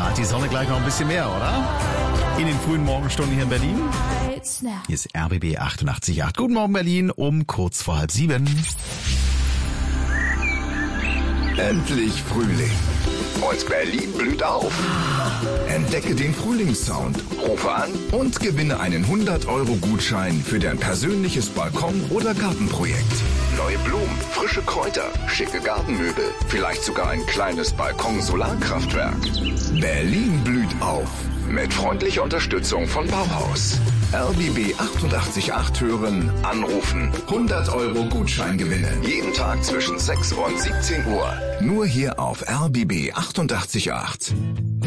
strahlt die Sonne gleich noch ein bisschen mehr, oder? In den frühen Morgenstunden hier in Berlin. Hier ist RBB 88.8. Guten Morgen Berlin um kurz vor 6:30. Endlich Frühling. Und Berlin blüht auf. Entdecke den Frühlingssound, rufe an und gewinne einen 100-Euro-Gutschein für dein persönliches Balkon- oder Gartenprojekt. Neue Blumen, frische Kräuter, schicke Gartenmöbel, vielleicht sogar ein kleines Balkon-Solarkraftwerk. Berlin blüht auf. Mit freundlicher Unterstützung von Bauhaus. RBB 88.8 hören, anrufen, 100-Euro-Gutschein gewinnen. Jeden Tag zwischen 6 und 17 Uhr. Nur hier auf RBB 88.8.